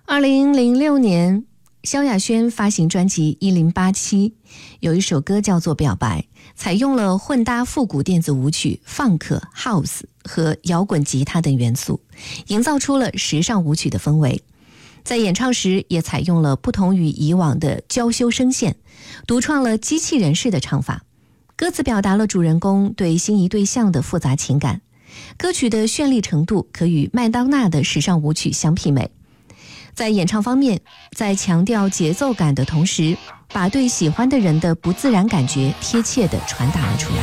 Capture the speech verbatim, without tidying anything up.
二零零六年，萧亚轩发行专辑《一零八七》，有一首歌叫做《表白》，采用了混搭复古电子舞曲、funk、house 和摇滚吉他等元素，营造出了时尚舞曲的氛围。在演唱时也采用了不同于以往的娇羞声线，独创了机器人式的唱法。歌词表达了主人公对心仪对象的复杂情感，歌曲的绚丽程度可与麦当娜的时尚舞曲相媲美。在演唱方面，在强调节奏感的同时，把对喜欢的人的不自然感觉贴切地传达了出来。